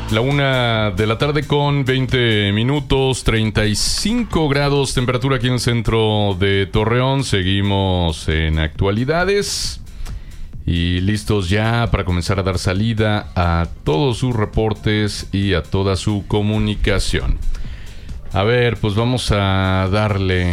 La 1:00 con 20 minutos, 35 grados temperatura aquí en el centro de Torreón. Seguimos en actualidades y listos ya para comenzar a dar salida a todos sus reportes y a toda su comunicación. A ver, pues vamos a darle.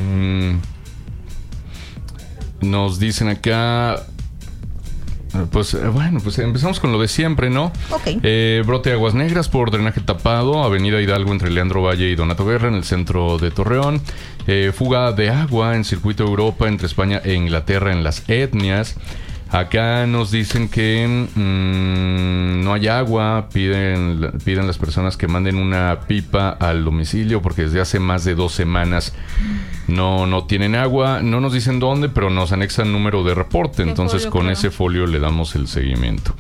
Nos dicen acá. Pues bueno, pues empezamos con lo de siempre, ¿no? Ok. Brote de aguas negras por drenaje tapado, Avenida Hidalgo entre Leandro Valle y Donato Guerra en el centro de Torreón. Fuga de agua en Circuito Europa entre España e Inglaterra en Las Etnias. Acá nos dicen que no hay agua, piden las personas que manden una pipa al domicilio porque desde hace más de 2 semanas no tienen agua. No nos dicen dónde, pero nos anexan número de reporte, entonces folio, con creo. Ese folio le damos el seguimiento.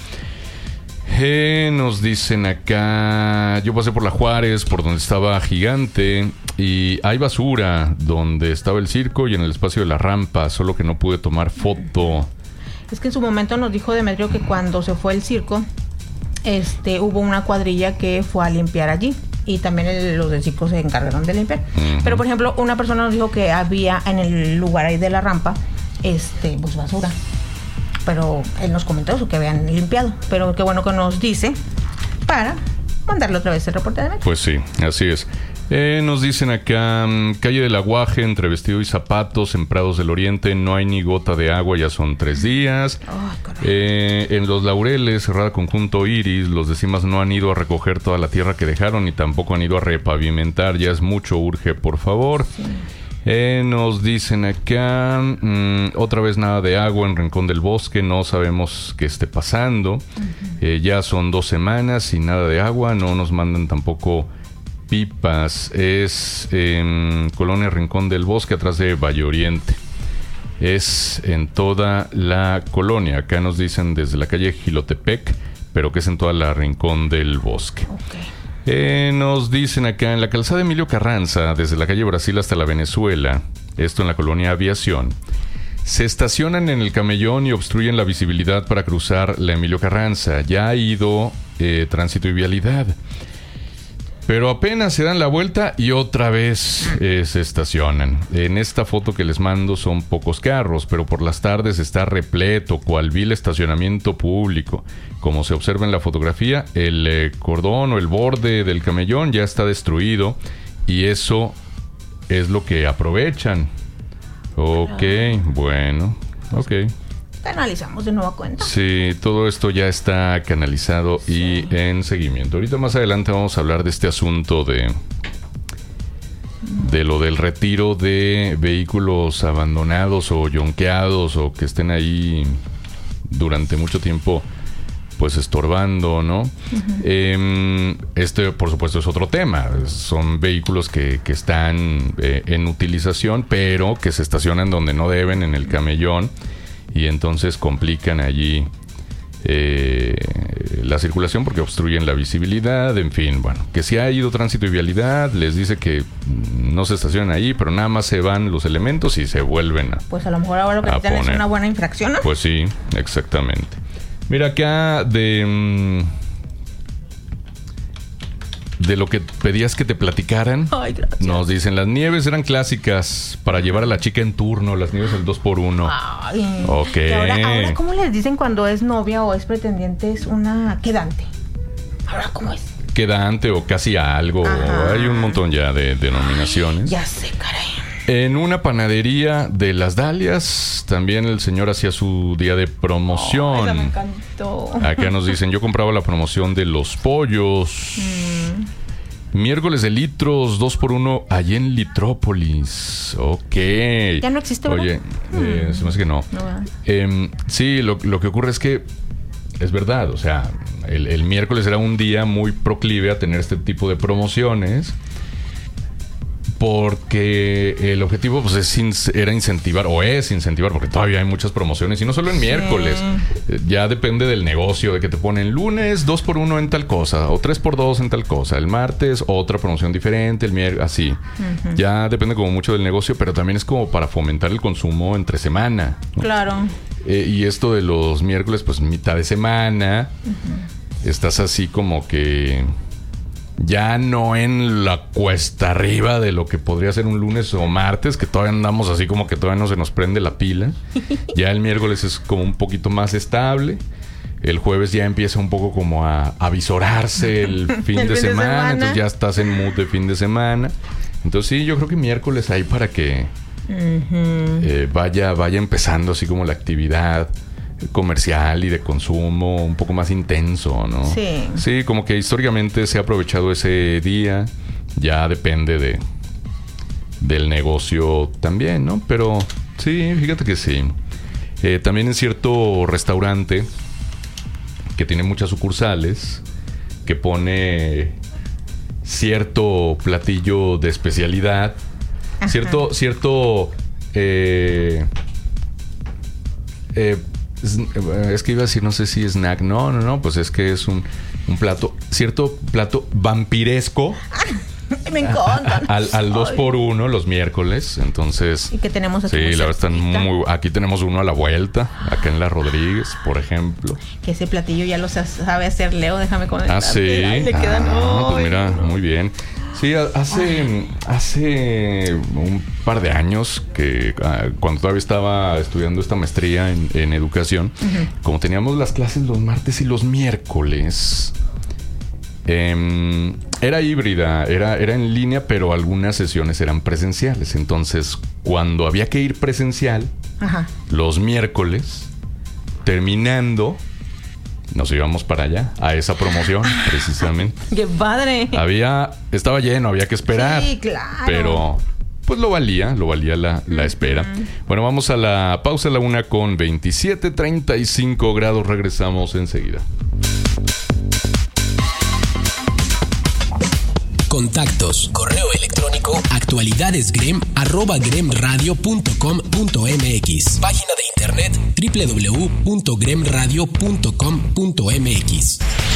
Nos dicen acá, yo pasé por la Juárez, por donde estaba Gigante, y hay basura donde estaba el circo y en el espacio de la rampa, solo que no pude tomar foto. Es que en su momento nos dijo Demetrio que cuando se fue el circo, hubo una cuadrilla que fue a limpiar allí. Y también los del circo se encargaron de limpiar. Uh-huh. Pero, por ejemplo, una persona nos dijo que había en el lugar ahí de la rampa, pues basura. Pero él nos comentó eso, que habían limpiado. Pero qué bueno que nos dice para mandarle otra vez el reporte de Demetrio. Pues sí, así es. Nos dicen acá, calle del Aguaje, entre Vestido y Zapatos, en Prados del Oriente, no hay ni gota de agua, ya son 3 días. En Los Laureles, cerrada Conjunto Iris, los de Cimas no han ido a recoger toda la tierra que dejaron y tampoco han ido a repavimentar, ya es mucho, urge, por favor. Sí. Nos dicen acá, otra vez nada de agua en Rincón del Bosque, no sabemos qué esté pasando. Uh-huh. Ya son 2 semanas y nada de agua, no nos mandan tampoco pipas. Es en Colonia Rincón del Bosque, atrás de Valle Oriente. Es en toda la colonia. Acá nos dicen desde la calle Jilotepec, pero que es en toda la Rincón del Bosque. Okay. Nos dicen acá en la calzada Emilio Carranza, desde la calle Brasil hasta la Venezuela, esto en la colonia Aviación, se estacionan en el camellón y obstruyen la visibilidad para cruzar la Emilio Carranza. Ya ha ido tránsito y vialidad. Pero apenas se dan la vuelta y otra vez se estacionan. En esta foto que les mando son pocos carros, pero por las tardes está repleto, cual vil estacionamiento público. Como se observa en la fotografía, el cordón o el borde del camellón ya está destruido y eso es lo que aprovechan. Ok, bueno, ok. Canalizamos de nueva cuenta. Sí, todo esto ya está canalizado y en seguimiento. Ahorita más adelante vamos a hablar de este asunto de lo del retiro de vehículos abandonados o yonqueados o que estén ahí durante mucho tiempo pues estorbando, ¿no? Uh-huh. Por supuesto es otro tema. Son vehículos que están en utilización, pero que se estacionan donde no deben, en el camellón. Y entonces complican allí la circulación porque obstruyen la visibilidad. En fin, bueno, que si ha ido tránsito y vialidad, les dice que no se estacionan ahí, pero nada más se van los elementos y se vuelven pues a lo mejor ahora lo que necesitan es una buena infracción, ¿no? Pues sí, exactamente. Mira acá de lo que pedías que te platicaran. Ay, gracias. Nos dicen, las nieves eran clásicas para llevar a la chica en turno, las nieves al 2x1. Ay, ok. Ahora, ¿cómo les dicen cuando es novia o es pretendiente? Es una quedante. Ahora, ¿cómo es? Quedante o casi algo. Ajá. Hay un montón ya de denominaciones. Ay, ya sé, caray. En una panadería de Las Dalias, también el señor hacía su día de promoción. Esa me encantó. Acá nos dicen, yo compraba la promoción de los pollos. Miércoles de litros, 2x1, allí en Litrópolis. Ok. Ya no existe, ¿verdad? Oye, se me hace que no. Sí, lo que ocurre es que es verdad, o sea, el miércoles era un día muy proclive a tener este tipo de promociones. Porque el objetivo pues era incentivar, o es incentivar, porque todavía hay muchas promociones, y no solo en miércoles. Ya depende del negocio, de que te ponen lunes 2x1 en tal cosa, o 3x2 en tal cosa. El martes otra promoción diferente, el miércoles, así. Uh-huh. Ya depende como mucho del negocio, pero también es como para fomentar el consumo entre semana, ¿no? Claro. Y esto de los miércoles, pues mitad de semana. Uh-huh. estás así como que ya no en la cuesta arriba de lo que podría ser un lunes o martes, que todavía andamos así como que todavía no se nos prende la pila. Ya el miércoles es como un poquito más estable. El jueves ya empieza un poco como a avisorarse el fin de semana. Entonces ya estás en mood de fin de semana. Entonces sí, yo creo que miércoles hay para que vaya empezando así como la actividad comercial y de consumo un poco más intenso, ¿no? Sí. Sí, como que históricamente se ha aprovechado ese día. Ya depende del negocio también, ¿no? Pero sí, fíjate que sí. También en cierto restaurante que tiene muchas sucursales, que pone cierto platillo de especialidad, ajá, cierto es que iba a decir, no sé si snack, no, pues es que es un cierto plato vampiresco. Me encanta. Al 2x1 los miércoles, entonces. Y que tenemos aquí. Sí, la verdad están aquí tenemos uno a la vuelta, acá en la Rodríguez, por ejemplo. Que ese platillo ya lo sabe hacer Leo, déjame comentar. Ah, sí. Le quedan, pues mira, muy bien. Sí, hace un par de años que cuando todavía estaba estudiando esta maestría en educación, como teníamos las clases los martes y los miércoles, era híbrida, era en línea, pero algunas sesiones eran presenciales. Entonces, cuando había que ir presencial, ajá, los miércoles, terminando, nos íbamos para allá, a esa promoción, precisamente. ¡Qué padre! Estaba lleno, había que esperar. Sí, claro. Pero, pues lo valía la espera. Bueno, vamos a la pausa, la 1:27, 35 grados. Regresamos enseguida. Contactos, correo electrónico, actualidadesgrem@gremradio.com.mx. Página de internet www.gremradio.com.mx.